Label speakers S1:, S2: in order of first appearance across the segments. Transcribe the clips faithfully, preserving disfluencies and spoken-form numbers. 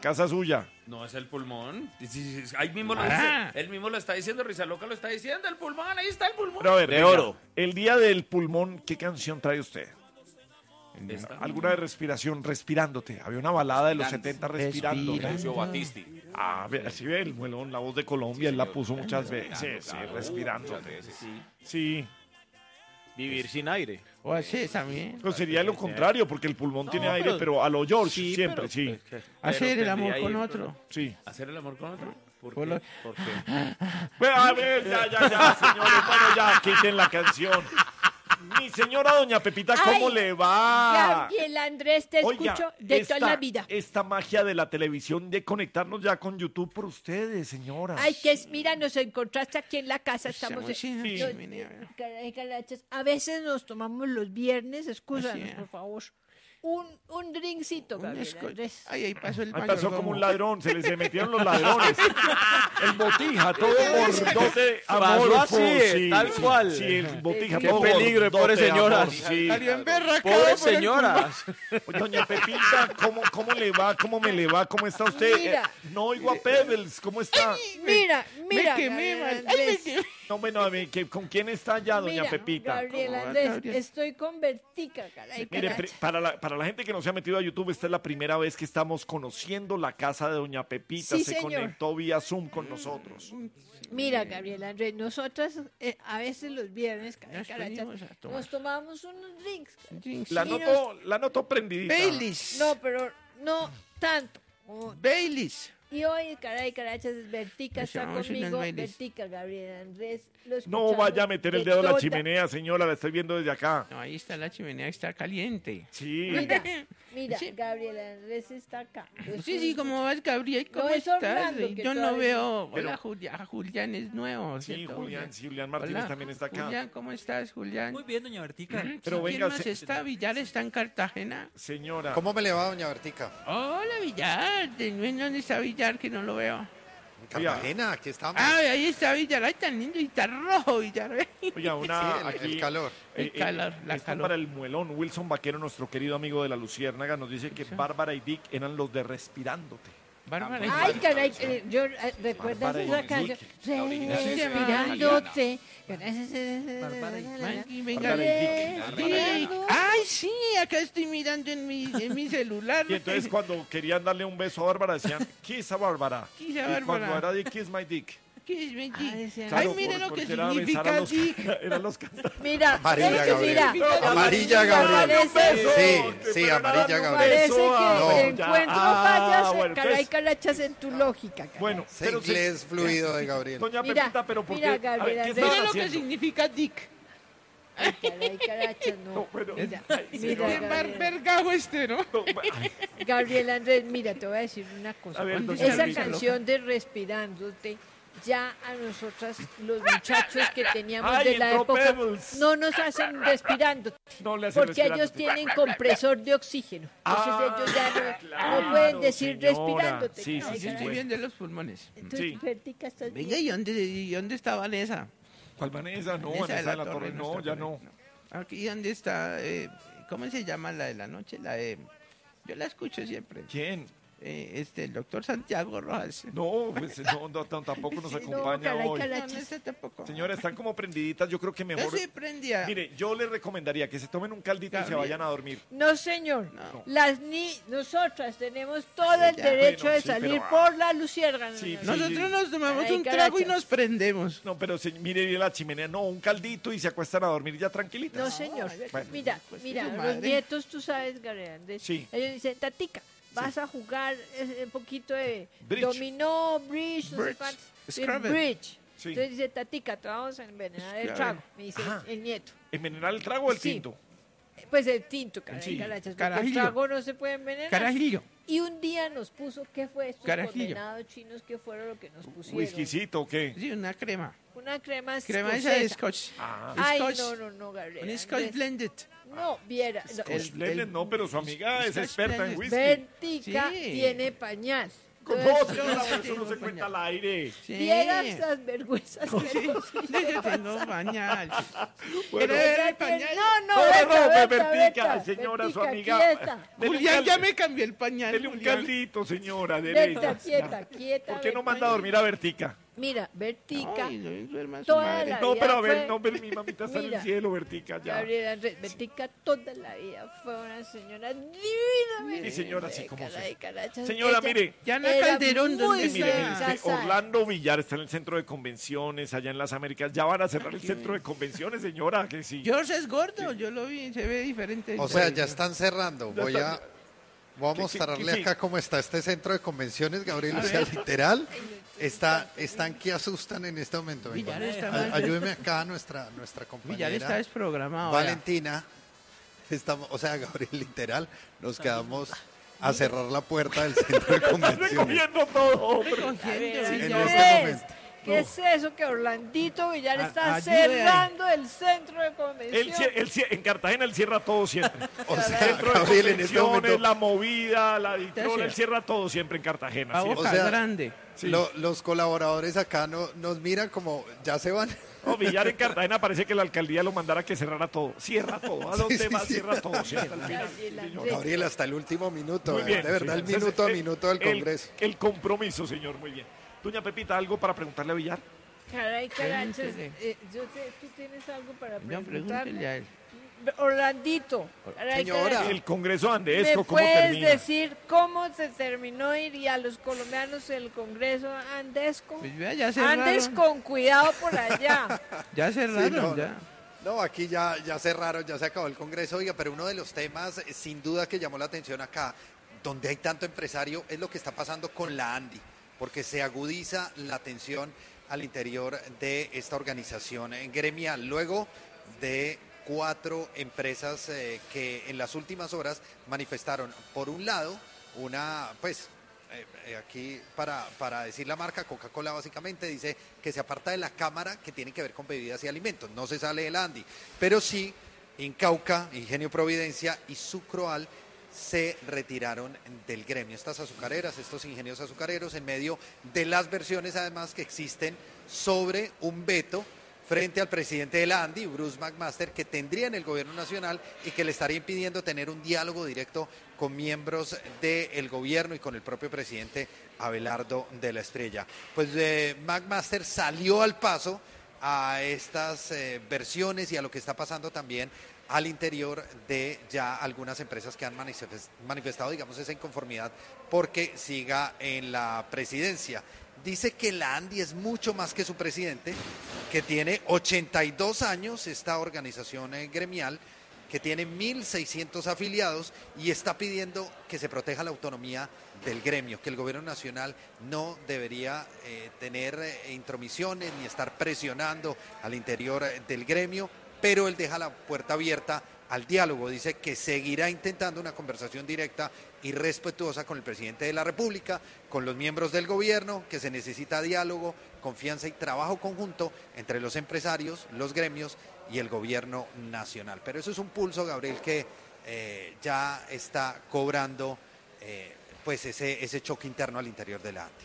S1: casa suya.
S2: No, es el pulmón. Sí, sí, sí, ahí mismo lo
S3: Ah.
S2: dice. Él mismo lo está diciendo, Risa Loca lo está diciendo. El pulmón, ahí está el pulmón.
S1: Pero a ver,
S3: De
S1: venga,
S3: oro.
S1: el día del pulmón, ¿qué canción trae usted?
S2: Esta.
S1: ¿Alguna de respiración? Respirándote. Había una balada de los
S2: Respirando.
S1: setenta respirando.
S3: Respira.
S2: Lucio Battisti.
S1: Ah, ve- así ve el muelón, la voz de Colombia, él la puso muchas veces. Sí,
S2: Claro,
S1: respirándote.
S2: muchas veces, sí.
S1: Sí.
S3: Vivir sin aire.
S4: O así también.
S1: Pues sería lo contrario, porque el pulmón tiene
S3: No,
S1: aire,
S3: pero-
S1: pero a lo George,
S3: Sí,
S1: siempre,
S3: pero-
S1: sí.
S3: pero
S4: Hacer el
S2: tendría
S4: amor
S2: ahí-
S4: con otro.
S1: Sí.
S2: ¿Hacer el amor con otro? ¿Por
S4: Por
S2: qué?
S4: lo-
S2: ¿Por qué?
S1: Ve, a ver, ya, ya, ya, señores, bueno, ya, quiten la canción. Mi señora doña Pepita, ¿cómo
S5: Ay,
S1: le va?
S5: Gabriel Andrés, te
S1: Oiga,
S5: escucho de
S1: esta,
S5: toda la vida.
S1: esta magia de la televisión, de conectarnos ya con YouTube por ustedes, señora.
S5: Ay, que es, mira, nos encontraste aquí en la casa, estamos...
S4: Estamos en-
S5: en-
S4: sí,
S5: no,
S4: mira,
S5: caray, carachas, a veces nos tomamos los viernes, excúsanos,
S4: Así es.
S5: por favor, un, un drinkcito,
S4: un
S5: Gabriel
S4: esco-
S5: Andrés.
S4: Ay, ahí pasó el
S1: Ahí pasó
S4: mayordomo.
S1: como un ladrón, se les se metieron los ladrones. El botija, todo gordote, amorfo.
S3: así, tal
S1: sí,
S3: cual.
S1: Sí, el botija,
S3: Qué
S1: todo
S3: peligro,
S1: gordote,
S3: pobres señoras.
S1: amorfo, sí.
S4: Salió emberracado
S3: Pobres
S4: por el
S3: señoras.
S1: Doña Pepita, ¿cómo, ¿cómo le va? ¿Cómo me le va? ¿Cómo está usted?
S5: Mira.
S1: Eh, no oigo a Pebbles, ¿cómo está?
S5: Mira, mira,
S4: Me quemé,
S5: Gabriel
S4: mal. Ay, me
S5: Andrés.
S4: quemé.
S1: No, bueno, a ver, ¿qué- ¿con quién está ya, doña
S5: Mira,
S1: Pepita?
S5: Gabriel
S4: ¿Cómo va,
S5: Andrés,
S4: Gabriel?
S5: estoy con Vertica, caray,
S1: Mire,
S5: carachas.
S1: pri- para la, para la gente que no se ha metido a YouTube, esta es la primera vez que estamos conociendo la casa de doña Pepita.
S5: Sí,
S1: se
S5: señor.
S1: conectó vía Zoom con nosotros.
S5: Mira, Gabriel Andrés, nosotras eh, a veces los viernes, caray,
S4: Nos
S5: carachas,
S4: venimos a tomar.
S5: nos tomamos unos drinks. caray.
S4: Drinks.
S1: La
S5: Y
S1: noto, la noto prendidita.
S4: Baileys.
S5: No, pero no tanto. como-
S4: Baileys.
S5: Y hoy, caray, carachas, Vertica
S4: Nos
S5: está
S4: llamamos unos
S5: conmigo,
S4: bailes.
S5: Vertica, Gabriel Andrés. lo
S1: No
S5: escuchamos
S1: vaya a meter el
S5: de
S1: dedo en la
S5: toda-
S1: chimenea, señora, la estoy viendo desde acá.
S4: No, ahí está la chimenea, está caliente.
S1: Sí.
S5: Mira, mira,
S4: Sí.
S5: Gabriel Andrés está acá. Yo
S4: Sí,
S5: estoy-
S4: sí, ¿cómo vas, Gabriel? ¿Cómo
S5: No, es
S4: estás?
S5: Orlando, que
S4: Yo no
S5: todavía-
S4: veo...
S1: Pero-
S4: Hola, Julián. Julián es nuevo,
S1: Sí,
S4: ¿cierto,
S1: Julián, sí, Julián Martínez
S4: Hola,
S1: también está acá.
S4: Julián, ¿cómo estás, Julián?
S6: Muy bien, doña Bertica.
S4: Mm,
S1: Pero
S4: ¿quién
S1: venga,
S4: más
S1: se-
S4: está? ¿Villar está en Cartagena?
S1: Señora.
S7: ¿Cómo me le va, doña Bertica?
S4: Hola, Villar. ¿En dónde está Villar que no lo veo?
S7: En Cartagena, aquí estamos.
S4: Ah, ahí está Villar. Ay, tan lindo y está rojo, Villar.
S1: Oiga, una
S7: Sí, el-
S1: aquí.
S7: el calor.
S4: El calor, la
S1: esto
S4: calor.
S1: para el muelón. Wilson Vaquero, nuestro querido amigo de la Luciérnaga, nos dice que Bárbara y Dick eran los de Respirándote.
S4: Bárbara.
S5: Ay, caray, eh, yo, eh, ¿recuerdas
S1: Bárbara
S5: esa
S1: y
S5: canción?
S1: Dick, la original.
S5: Respirándote.
S4: Maggie, venga.
S1: Bárbara y Dick.
S4: Dick. Ay, sí, acá estoy mirando en mi, en mi celular.
S1: Y entonces cuando querían darle un beso a Bárbara decían, kiss a Bárbara.
S4: Kiss a
S1: Y
S4: Bárbara.
S1: cuando era Dick, kiss my dick.
S4: ¿Qué es mi Dick?
S5: Ay, decían-
S4: Ay,
S1: Claro,
S4: mire
S1: por-
S4: lo que
S1: porque era besar a
S4: significa
S1: los-
S4: Dick.
S1: Eran los cantantes.
S5: Mira,
S7: Amarilla,
S5: es que
S7: Gabriel.
S5: mira,
S7: Amarilla, Gabriel.
S5: parece-
S7: Sí, sí, amarilla, Gabriel.
S5: Parece que
S1: No,
S5: encuentro
S1: ya. Ah,
S5: fallas,
S1: bueno,
S5: caray,
S1: entonces-
S5: carachas en tu lógica. caray.
S1: Bueno,
S7: Ese
S1: pero se-
S7: inglés fluido de Gabriel.
S1: doña
S5: Mira,
S1: Pepita, pero ¿por
S5: mira,
S1: qué? A ver,
S5: Gabriela,
S1: ¿qué
S5: mira
S4: Mire
S1: están
S4: lo que
S1: haciendo?
S4: significa Dick.
S5: Ay, caray, carachas, no.
S1: No, bueno,
S5: Mira,
S1: ay,
S5: mira,
S1: señora.
S4: Qué bar-
S5: Gabriel.
S4: vergajo este, ¿no?
S1: No, ay,
S5: Gabriel Andrés, mira, te voy a decir una cosa.
S1: A ver, doña
S5: Esa
S1: Pepita.
S5: canción de Respirándote, ya a nosotras, los muchachos que teníamos
S1: Ay,
S5: de la
S1: entró
S5: época,
S1: Pebbles.
S5: no nos hacen respirándote.
S1: no le hacen
S5: Porque ellos
S1: Respirándote.
S5: tienen compresor de oxígeno. Entonces
S1: Ah,
S5: ellos ya no,
S1: claro,
S5: no pueden decir
S1: señora.
S5: respirándote.
S1: Sí,
S5: caray,
S1: sí, sí,
S5: caray.
S4: Estoy bien de los pulmones.
S5: Entonces,
S1: Sí.
S5: Fertica, ¿estás
S4: Venga,
S5: bien?
S4: ¿y dónde, y dónde está Vanessa?
S1: ¿Cuál Vanessa? No,
S4: Vanessa
S1: Vanessa de la Torre, no,
S4: nuestra
S1: ya no.
S4: Vanessa. Aquí, ¿dónde está? eh, ¿Cómo se llama la de la noche? La de... Yo la escucho siempre.
S1: ¿Quién?
S4: Eh, este, el doctor Santiago Rojas.
S1: No, pues no, no, no, tampoco nos
S5: Sí, no,
S1: acompaña
S5: caray,
S1: hoy.
S5: caray.
S4: No, no está tampoco.
S1: Señora, están como prendiditas, yo creo que
S4: Yo
S1: mejor...
S4: sí prendía.
S1: Mire, yo les recomendaría que se tomen un caldito y se
S4: Gabriel.
S1: vayan a dormir.
S5: No, señor.
S4: No.
S5: Las ni nosotras tenemos todo el
S4: ya.
S5: derecho
S1: Bueno,
S5: de
S1: sí,
S5: salir
S1: pero-
S5: por la luciérnaga.
S1: Sí,
S5: no,
S1: sí.
S4: Nosotros nos tomamos
S5: Ay,
S4: un trago y
S5: carachas.
S4: nos prendemos.
S1: No, pero se, mire la chimenea, no, un caldito y se acuestan a dormir ya tranquilitas.
S5: No, señor.
S1: Bueno.
S5: Mira,
S4: Pues,
S5: mira,
S4: su
S5: los
S4: madre.
S5: nietos, tú sabes, Gabriel Andrés,
S1: Sí.
S5: ellos dicen, Tatica, vas a jugar eh, un poquito de
S1: Bridge.
S5: dominó, bridge, no sé
S4: Bridge.
S5: cuántos.
S4: Scrabble.
S5: Bridge.
S1: Sí.
S5: Entonces dice, Tatica, te vamos a envenenar el
S4: Scrabble.
S5: trago, me dice
S1: Ajá.
S5: el nieto.
S1: ¿Envenenar el trago o el
S5: Sí.
S1: tinto?
S5: Pues el tinto, caray,
S1: Sí.
S5: carachas, porque el
S4: Carajillo.
S5: trago no se puede envenenar.
S4: Carajillo.
S5: Y un día nos puso, ¿qué fue estos
S4: Carajillo.
S5: condenados chinos que fueron lo que nos pusieron?
S1: ¿Whiskycito o qué?
S4: Sí, una crema.
S5: Una crema
S4: Crema esa de
S5: escocesa.
S4: scotch.
S1: Ah,
S5: Ay,
S4: Scotch.
S5: no, no, no, Gabriel.
S4: Un scotch
S5: Andrés.
S4: blended.
S5: No, viera. no.
S1: Scotch blended, no, pero su amiga es
S4: Scotch
S1: experta en
S4: blended.
S1: whisky.
S5: Vertica
S4: Sí.
S5: tiene pañal.
S1: Con
S5: Entonces,
S1: dos, señora, eso no se
S4: tengo
S1: cuenta
S4: pañal.
S1: al aire.
S4: Sí.
S5: vieras las vergüenzas que
S4: Sí,
S5: nos
S4: yo tengo pañal.
S1: Bueno,
S4: ¿Quiere ver el
S5: hizo.
S4: pañal?
S5: No, no,
S1: No,
S5: Berta,
S1: no,
S5: Berta,
S1: Bertica,
S5: Berta,
S1: señora, su
S5: Bertica,
S1: amiga.
S5: quieta.
S1: Dele un
S4: Julián ya
S1: cal-
S4: me cambió el pañal.
S1: Dele un
S4: Julián.
S1: caldito, señora, dele.
S5: Berta, quieta, quieta.
S1: ¿Por qué no
S5: Berta.
S1: manda a dormir a Bertica?
S5: Mira, Bertica,
S4: Ay, no, duerma su
S5: toda
S4: madre.
S5: la
S1: No, pero a
S5: vida
S1: ver,
S5: fue-
S1: no, pero mi mamita está en el
S5: Mira,
S1: cielo, Bertica, ya.
S5: Gabriela Andrés, Bertica toda la vida fue una señora divina.
S1: Sí, señora, así
S5: Ay,
S1: como
S5: caray, caracha,
S1: Señora,
S5: ella
S1: mire.
S4: Diana
S5: era
S4: Calderón,
S5: muy
S4: ¿dónde
S1: Eh, mire, mire,
S4: está?
S1: es que Orlando Villar está en el centro de convenciones, allá en las Américas. Ya van a cerrar el centro de convenciones, señora, que sí.
S4: George es gordo, yo lo vi, se ve diferente.
S7: O sea, ya están cerrando.
S1: Ya
S7: Voy
S1: están-
S7: a, voy a
S1: ¿Qué-
S7: mostrarle
S1: qué- qué-
S7: acá cómo está este centro de convenciones, Gabriel. O sea, literal, está, están que asustan en este momento. Venga,
S4: Villar está
S7: a-
S4: mal.
S7: Ayúdeme acá, nuestra, nuestra
S4: Villar
S7: compañera
S4: está desprogramado. vea.
S7: Valentina. Estamos, o sea, Gabriel, literal, nos quedamos a cerrar la puerta del centro de
S1: Están
S7: convenciones.
S1: recogiendo todo, hombre.
S4: Recogiendo,
S7: En
S4: Villar.
S7: este
S5: ¿Qué es?
S7: momento.
S5: ¿Qué es eso que Orlandito Villar
S4: A-
S5: está
S4: ayude ahí.
S5: cerrando el centro de
S1: Él,
S5: convención?
S1: cie- él cie- en Cartagena él cierra todo siempre.
S7: O sea,
S1: Centro de
S7: Gabriel, en este
S1: convenciones,
S7: momento,
S1: la movida, la edición,
S4: Usted
S1: él cierra todo siempre en Cartagena.
S4: A
S1: siempre.
S4: boca
S7: O sea,
S4: grande.
S1: Sí.
S7: lo- los colaboradores acá no, nos miran como, ya se van.
S1: No, Villar en Cartagena parece que la alcaldía lo mandara que cerrara todo. Cierra todo. ¿A dónde
S7: Sí, sí,
S1: va?
S7: sí.
S1: Cierra todo. Siempre al final.
S5: Gabriel
S1: Sí, señor.
S5: Andrés.
S7: Gabriel, hasta el último minuto.
S1: Muy
S7: eh,
S1: bien.
S7: de verdad,
S1: sí.
S7: el minuto a
S1: El-
S7: minuto del
S1: el-
S7: Congreso.
S1: El, compromiso, señor. Muy bien. Doña Pepita, ¿algo para preguntarle a Villar?
S5: Caray, carachas,
S4: Pregúntele.
S5: eh, yo te- ¿tú tienes algo para
S4: No, pregúntele
S5: preguntarme?
S4: a él.
S5: Orlandito, caray,
S7: Señora.
S5: carachas,
S1: El Congreso
S5: ¿me
S1: Andesco, ¿cómo
S5: puedes
S1: termina?
S5: decir cómo se terminó ir y a los colombianos el Congreso Andesco?
S4: Pues vea, ya
S5: Andes
S4: cerraron.
S5: con cuidado por allá.
S4: Ya cerraron,
S7: Sí, no,
S4: ya.
S7: No, aquí ya, ya cerraron, ya se acabó el Congreso, oiga, pero uno de los temas eh, sin duda que llamó la atención acá, donde hay tanto empresario, es lo que está pasando con la ANDI, porque se agudiza la tensión al interior de esta organización eh, gremial, luego de cuatro empresas eh, que en las últimas horas manifestaron, por un lado, una, pues, eh, eh, aquí para, para decir la marca, Coca-Cola básicamente dice que se aparta de la Cámara que tiene que ver con bebidas y alimentos, no se sale del ANDI, pero sí Incauca, Ingenio Providencia y Sucroal se retiraron del gremio. Estas azucareras, estos ingenios azucareros, en medio de las versiones además que existen sobre un veto frente al presidente de la ANDI, Bruce McMaster, que tendría en el gobierno nacional y que le estaría impidiendo tener un diálogo directo con miembros del gobierno y con el propio presidente Abelardo de la Estrella. Pues eh, McMaster salió al paso a estas eh, versiones y a lo que está pasando también al interior de ya algunas empresas que han manifest- manifestado, digamos, esa inconformidad porque siga en la presidencia. Dice que la ANDI es mucho más que su presidente, que tiene ochenta y dos años, esta organización eh, gremial, que tiene mil seiscientos afiliados y está pidiendo que se proteja la autonomía del gremio, que el gobierno nacional no debería eh, tener eh, intromisiones ni estar presionando al interior eh, del gremio, pero él deja la puerta abierta al diálogo. Dice que seguirá intentando una conversación directa y respetuosa con el presidente de la República, con los miembros del gobierno, que se necesita diálogo, confianza y trabajo conjunto entre los empresarios, los gremios y el gobierno nacional. Pero eso es un pulso, Gabriel, que eh, ya está cobrando eh, pues ese, ese choque interno al interior de la ANDI.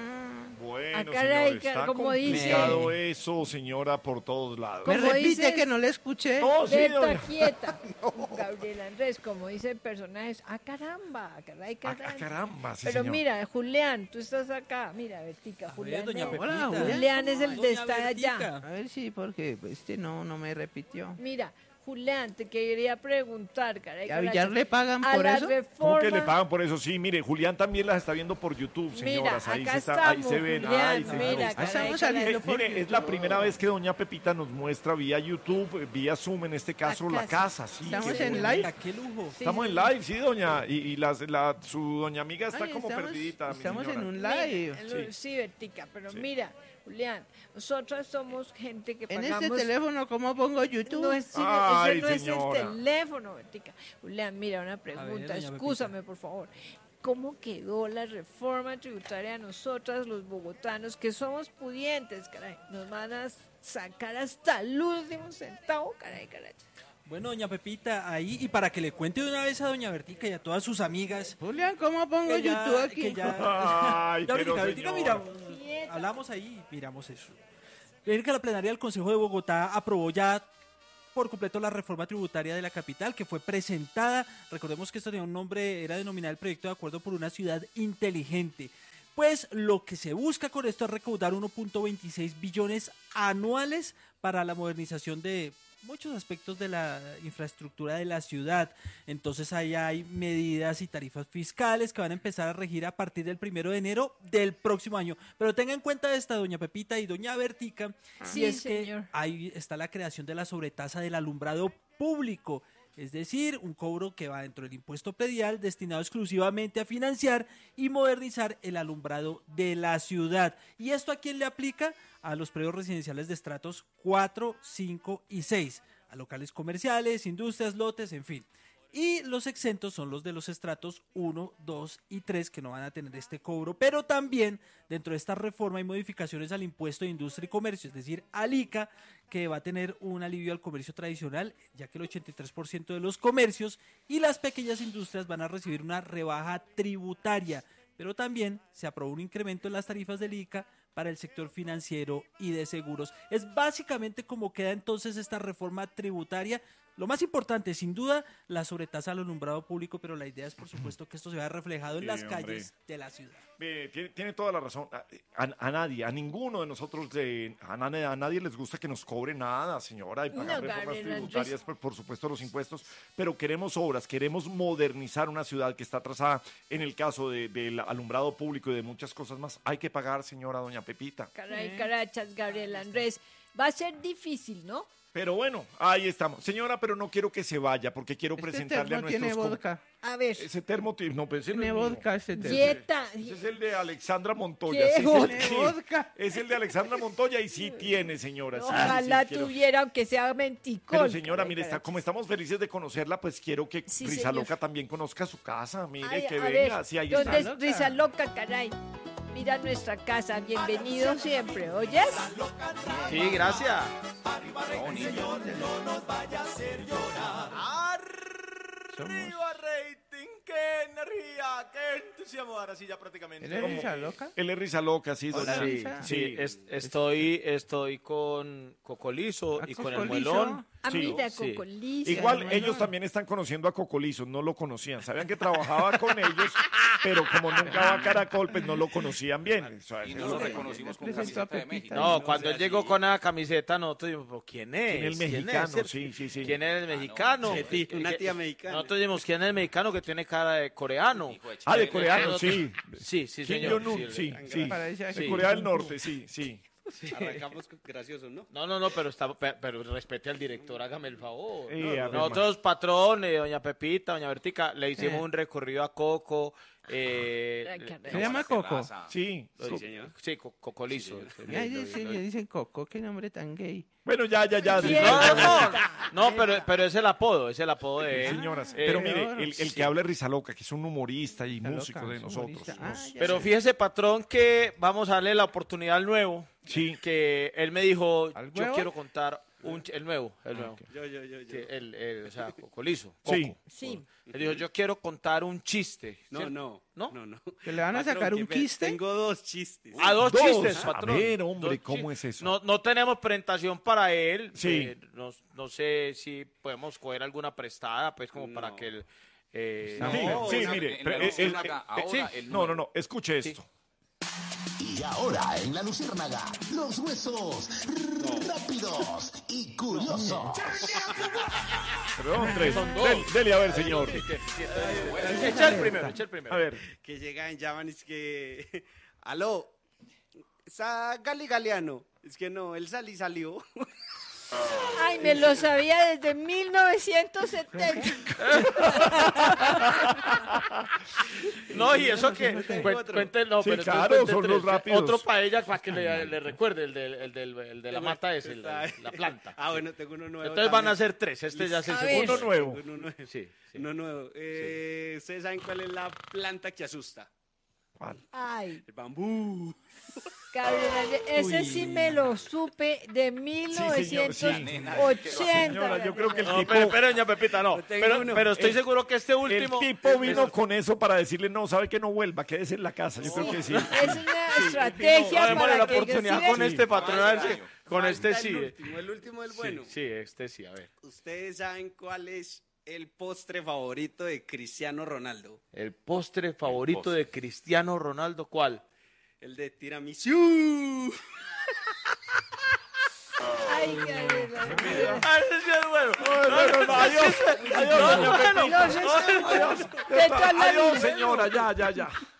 S1: Bueno,
S5: Ah, caray,
S1: señor, está
S5: como dice.
S1: complicado eso, señora, por todos lados.
S4: Me
S5: Como
S4: repite
S5: dices-
S4: que no le escuché.
S1: No, sí,
S5: Berta,
S1: doña.
S5: quieta. Gabriel Andrés, como dicen personajes, ah, caramba, caray,
S1: Ah,
S5: caramba.
S1: ah, caramba, sí,
S5: Pero
S1: señor.
S5: mira, Julián, tú estás acá. Mira, Bertica, Julián.
S2: doña
S5: no.
S2: Pepita.
S4: Hola, Julián.
S5: Julián es el de
S2: Doña
S5: estar allá.
S2: Bertica.
S4: A ver si, porque este no, no me repitió.
S5: Mira, Julián, te quería preguntar, caray.
S4: ¿Y a
S5: caracha,
S4: Villar le pagan
S5: a
S4: por
S5: la
S4: eso?
S1: ¿Cómo
S5: reforma.
S1: que le pagan por eso? Sí, mire, Julián también las está viendo por YouTube,
S5: Mira,
S1: señoras. ahí,
S5: acá
S1: se está- ahí
S5: estamos,
S1: se ven.
S5: Julián,
S1: Ay, señor.
S5: mira,
S4: Ahí
S5: caray,
S4: estamos
S5: caray.
S4: saliendo
S1: Eh,
S4: por
S1: mire, es la primera vez que doña Pepita nos muestra vía YouTube, eh, vía Zoom, en este caso, la,
S5: La
S1: casa.
S5: casa.
S1: Sí,
S4: Estamos
S1: qué
S4: en
S1: bueno.
S4: live.
S2: Qué lujo.
S5: Sí,
S1: Estamos
S5: sí,
S1: en live, sí, doña. Y, y las- la, su doña amiga está
S4: Ay,
S1: como
S4: estamos,
S1: perdidita, mi
S4: estamos en
S1: señora.
S4: un
S5: Mira,
S4: live.
S5: lo- sí, Bertica, pero mira, Julián, nosotras somos gente que
S4: En
S5: pagamos...
S4: este teléfono, ¿cómo pongo YouTube?
S5: No es, sí,
S1: Ay,
S5: ese no es
S1: señora.
S5: el teléfono, Bertica. Julián, mira, una pregunta,
S2: doña Pepita.
S5: excúsame, por favor. ¿Cómo quedó la reforma tributaria a nosotras, los bogotanos, que somos pudientes, caray? Nos van a sacar hasta el último centavo, caray, caray.
S6: Bueno, doña Pepita, ahí, y para que le cuente de una vez a doña Bertica y a todas sus amigas.
S4: Julián, ¿cómo pongo
S6: que ya-
S4: YouTube aquí?
S6: que ya-
S1: Ay,
S6: Ya,
S1: pero
S6: ahorita, ahorita
S1: señor.
S6: miramos, hablamos ahí y miramos eso. Ven que la plenaria del Consejo de Bogotá aprobó ya por completo la reforma tributaria de la capital, que fue presentada. Recordemos que esto tenía un nombre, era denominado el proyecto de acuerdo por una ciudad inteligente. Pues lo que se busca con esto es recaudar uno punto veintiséis billones anuales para la modernización de muchos aspectos de la infraestructura de la ciudad. Entonces ahí hay medidas y tarifas fiscales que van a empezar a regir a partir del primero de enero del próximo año. Pero tenga en cuenta esta, doña Pepita y doña Bertica,
S5: Sí,
S6: y es
S5: señor.
S6: que ahí está la creación de la sobretasa del alumbrado público. Es decir, un cobro que va dentro del impuesto predial destinado exclusivamente a financiar y modernizar el alumbrado de la ciudad. ¿Y esto a quién le aplica? A los predios residenciales de estratos cuatro, cinco y seis, a locales comerciales, industrias, lotes, en fin. Y los exentos son los de los estratos uno, dos y tres, que no van a tener este cobro, pero también dentro de esta reforma hay modificaciones al impuesto de industria y comercio, es decir, al I C A, que va a tener un alivio al comercio tradicional, ya que el ochenta y tres por ciento de los comercios y las pequeñas industrias van a recibir una rebaja tributaria, pero también se aprobó un incremento en las tarifas del I C A para el sector financiero y de seguros. Es básicamente como queda entonces esta reforma tributaria. Lo más importante, sin duda, la sobretasa al alumbrado público, pero la idea es, por supuesto, que esto se vea reflejado en
S1: Sí,
S6: las
S1: hombre.
S6: calles de la ciudad.
S1: Mire, tiene, tiene toda la razón. A, a- a nadie, a ninguno de nosotros, de, a, nadie, a nadie les gusta que nos cobre nada, señora, y pagar
S5: No,
S1: reformas
S5: Gabriel
S1: tributarias,
S5: Andrés.
S1: por, por supuesto, los impuestos, pero queremos obras, queremos modernizar una ciudad que está atrasada. En el caso de- del alumbrado público y de muchas cosas más, hay que pagar, señora doña Pepita.
S5: Caray, carachas, Gabriel Andrés. Va a ser difícil, ¿no?
S1: Pero bueno, ahí estamos. Señora, pero no quiero que se vaya, porque quiero
S4: Este
S1: presentarle a
S4: termo tiene
S1: nuestros... com-
S4: vodka.
S5: A ver,
S1: Ese termo, ti- no, pensé
S4: Tiene vodka este termo.
S5: dieta.
S1: Ese es el de Alexandra Montoya.
S5: ¿Qué
S1: sí, es el-
S5: vodka?
S1: sí,
S4: Vodka.
S1: es el de Alexandra Montoya y sí tiene, señora. sí, sí,
S5: Ojalá
S1: sí, quiero-
S5: tuviera, aunque sea menticol.
S1: Pero señora,
S5: Caray,
S1: mire, está,
S5: carachas.
S1: como estamos felices de conocerla, pues quiero que
S5: Sí,
S1: Risa
S5: señor.
S1: Loca también conozca su casa. Mire,
S5: Ay,
S1: que
S5: a
S1: venga,
S5: ver,
S1: sí, ahí
S5: ¿dónde
S1: está.
S5: es Risa Loca, caray? Mira nuestra casa, bienvenido siempre, ¿oyes?
S2: Sí, gracias.
S3: Arriba, rating, qué energía, qué entusiasmo. Ahora sí, ya prácticamente.
S4: ¿Eres Risa Loca?
S1: Él es Risa Loca, sí,
S4: Hola,
S1: doña.
S4: Risa.
S1: Sí,
S2: Sí, es- estoy, estoy con Cocolizo
S4: ¿A
S2: y con el
S4: Cocolizo?
S2: muelón.
S5: Ah,
S1: Sí,
S5: mira,
S2: sí.
S5: Cocolizo.
S1: Igual
S4: bueno.
S1: ellos también están conociendo a Cocolizo, no lo conocían. Sabían que trabajaba con ellos, pero como nunca va a Caracol, pues no lo conocían bien. O sea,
S8: Y no lo reconocimos con
S4: Presentó a
S8: camiseta de
S4: Pepita.
S8: México.
S2: No, cuando él llegó con la camiseta, nosotros dijimos, "¿Pero ¿quién es?
S1: ¿Quién es el mexicano? Sí, sí, sí.
S2: ¿Quién es el mexicano?
S3: Sí, una
S2: Que-
S3: tía mexicana.
S2: Nosotros dijimos, ¿quién es el mexicano que tiene cara de coreano?
S8: Hijo de
S1: Ah, de
S8: Chile.
S1: coreano, sí.
S2: Sí, sí,
S1: Kim
S2: señor.
S1: Jong-un, sí, sí.
S4: Parece
S1: De
S4: así.
S1: Corea del Norte, sí, sí.
S3: Arrancamos graciosos, ¿no?
S2: No, no, no, pero, está, pe- pero respete al director, hágame el favor.
S1: Eh, a ver,
S2: Nosotros, patrón, eh, doña Pepita, doña Bertica, le hicimos
S4: Eh.
S2: un recorrido a Coco. Eh,
S5: Ay, caray.
S4: ¿Se llama Coco?
S8: Terraza.
S1: Sí.
S3: Sí, señor.
S2: sí, Co- Cocolizo.
S4: Y ahí dice- le dicen Coco, qué nombre tan gay.
S1: Bueno, ya, ya, ya.
S5: Bien.
S2: No, no, no, no, pero, pero es el apodo, es el apodo de él.
S1: Señoras,
S2: Eh,
S1: pero mire, el, el
S2: sí.
S1: que habla es Risa Loca, que es un humorista y
S4: Risa
S1: músico
S4: Loca,
S1: de
S4: es
S1: nosotros.
S4: humorista.
S1: nos-
S4: Ah, ya
S2: Pero
S4: sé.
S2: fíjese, patrón, que vamos a darle la oportunidad al nuevo.
S1: Sí.
S2: Que él me dijo,
S4: ¿Al
S2: yo
S4: huevo?
S2: quiero contar un ch- el nuevo, el nuevo.
S3: Yo, yo, yo, yo.
S2: Sí, el, el, o sea, Cocolizo.
S1: Sí.
S2: Coco.
S5: Sí.
S2: Él dijo, yo quiero contar un chiste.
S3: No,
S2: ¿cierto?
S3: no,
S2: ¿No?
S3: no, no.
S4: ¿Que le van a
S3: Patrón,
S4: sacar un
S3: que ve-
S4: quiste?
S3: Tengo dos chistes.
S2: Ah, dos,
S1: Dos.
S2: chistes,
S1: A
S2: patrón.
S1: ver, hombre,
S2: Dos
S1: ¿cómo
S2: chistes.
S1: es eso?
S2: No, no tenemos presentación para él.
S1: Sí.
S2: Eh, no, no sé si podemos coger alguna prestada, pues, como para
S3: No.
S2: que él... eh,
S4: No,
S1: Sí, sí,
S8: en la-
S1: mire.
S8: en
S1: pero
S8: la
S1: él- él-
S8: Luciérnaga,
S1: eh,
S8: ahora
S1: sí,
S8: el
S1: no, no,
S8: nuevo.
S1: no, escuche esto.
S9: Y ahora en la Luciérnaga, los huesos rápidos y curiosos.
S1: Perdón, tres.
S2: Son dos.
S1: Del- Dele a ver, señor.
S2: Echa el primero, echa el primero.
S1: A ver.
S3: Que llegan, llaman, es que... Aló, ¿está Gali Galeano? Es que no, él salí salió.
S5: Ay, me lo sabía desde mil novecientos setenta.
S2: No, y eso que...
S3: Tengo
S2: cuen-
S3: otro.
S2: Cuente, no,
S1: Sí,
S2: pero entonces
S1: claro,
S2: cuente
S1: son
S2: tres.
S1: los rápidos.
S2: Otro para ella, para que le, le recuerde, el, del, el, del, el de la mata ese, el de la planta.
S3: Ah, bueno, tengo uno nuevo.
S2: Entonces van a
S3: también.
S2: ser tres, este ya es el
S5: A
S2: segundo.
S1: Uno nuevo.
S3: Uno nuevo.
S2: Sí, sí.
S3: Uno nuevo. Eh, ¿Ustedes saben cuál es la planta que asusta?
S1: ¿Cuál?
S5: Ay,
S3: El bambú.
S5: Gabriela, ese
S6: Uy.
S5: sí me lo supe de mil novecientos
S1: Señora,
S5: ochenta.
S1: yo creo que el
S2: No,
S1: tipo,
S2: pero, pero, doña Pepita, no.
S3: No tengo
S2: Pero,
S3: uno.
S2: pero estoy
S1: El-
S2: seguro que este
S1: el
S2: último...
S1: tipo vino con eso para decirle, no, sabe que no vuelva, quédese en la casa. Yo creo que sí.
S5: Es una estrategia
S2: Démosle
S5: para
S2: la
S5: que
S2: oportunidad
S5: ellos
S2: con
S5: sigan-
S2: este patrón, a ver si- con
S3: Falta
S2: este sí.
S3: El
S2: eh.
S3: último, el último del
S2: Sí,
S3: bueno.
S2: sí, este sí, a ver.
S3: ¿Ustedes saben cuál es el postre favorito de Cristiano Ronaldo?
S2: El postre favorito de Cristiano Ronaldo, ¿cuál?
S3: El de tiramisú.
S5: Ay, Gabriela.
S2: Ah, ese sí es bueno.
S1: Adiós, adiós, doña Pepita.
S5: Los escucho. De toda la
S1: Adiós,
S5: vida.
S1: señora, ya, ya, ya.